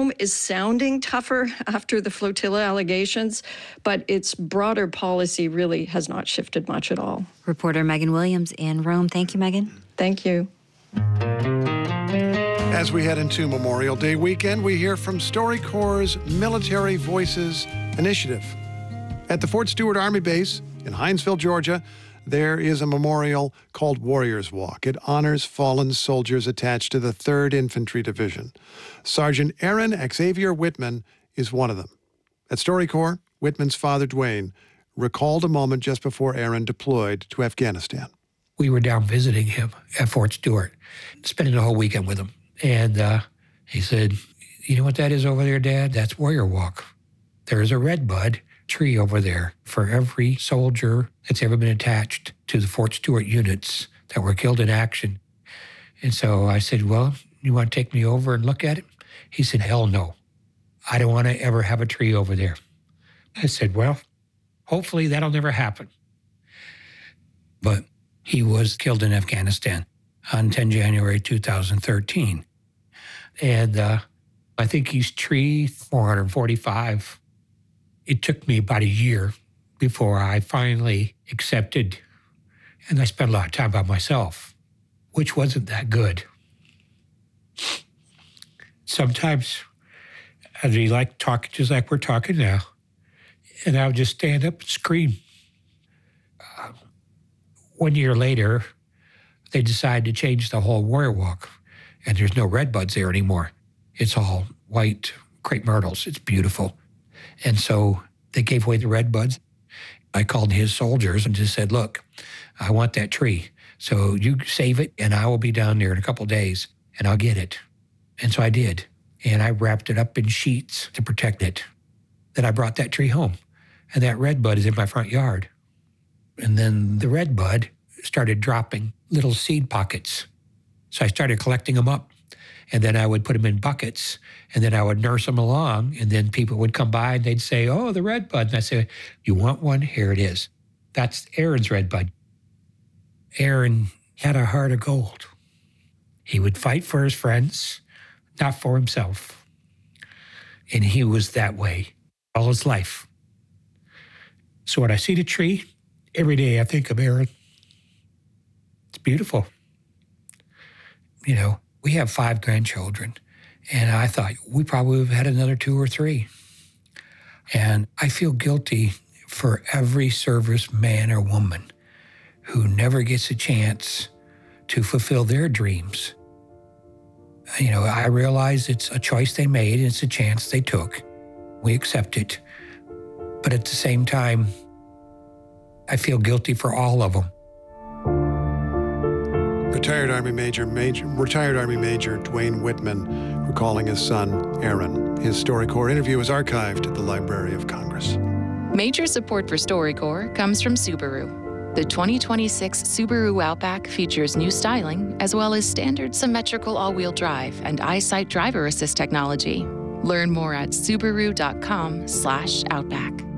home is sounding tougher after the flotilla allegations, but its broader policy really has not shifted much at all. Reporter Megan Williams in Rome. Thank you, Megan. Thank you. As we head into Memorial Day weekend, we hear from StoryCorps' Military Voices Initiative. At the Fort Stewart Army Base in Hinesville, Georgia, there is a memorial called Warriors Walk. It honors fallen soldiers attached to the 3rd Infantry Division. Sergeant Aaron Xavier Whitman is one of them. At StoryCorps, Whitman's father, Dwayne, recalled a moment just before Aaron deployed to Afghanistan. We were down visiting him at Fort Stewart, spending the whole weekend with him. And he said, "You know what that is over there, Dad? That's Warrior Walk. There's a redbud tree over there for every soldier that's ever been attached to the Fort Stewart units that were killed in action." And so I said, "Well, you want to take me over and look at it?" He said, "Hell no. I don't want to ever have a tree over there." I said, "Well, hopefully that'll never happen." But he was killed in Afghanistan on 10 January 2013. And I think he's tree 445. It took me about a year before I finally accepted, and I spent a lot of time by myself, which wasn't that good. Sometimes I'd be like talking just like we're talking now, and I would just stand up and scream. 1 year later, they decided to change the whole Warrior Walk, and there's no redbuds there anymore. It's all white crepe myrtles. It's beautiful. And so they gave away the redbuds. I called his soldiers and just said, "Look, I want that tree. So you save it, and I will be down there in a couple of days, and I'll get it." And so I did. And I wrapped it up in sheets to protect it. Then I brought that tree home, and that redbud is in my front yard. And then the redbud started dropping little seed pockets. So I started collecting them up. And then I would put them in buckets, and then I would nurse them along, and then people would come by and they'd say, "Oh, the redbud." And I say, "You want one? Here it is." That's Aaron's redbud. Aaron had a heart of gold. He would fight for his friends, not for himself. And he was that way all his life. So when I see the tree, every day I think of Aaron. It's beautiful. You know, we have 5 grandchildren, and I thought we probably would have had another 2 or 3. And I feel guilty for every service man or woman who never gets a chance to fulfill their dreams. You know, I realize it's a choice they made, and it's a chance they took. We accept it. But at the same time, I feel guilty for all of them. Retired Army Major Dwayne Whitman recalling his son, Aaron. His StoryCorps interview is archived at the Library of Congress. Major support for StoryCorps comes from Subaru. The 2026 Subaru Outback features new styling, as well as standard symmetrical all-wheel drive and EyeSight driver assist technology. Learn more at Subaru.com/Outback.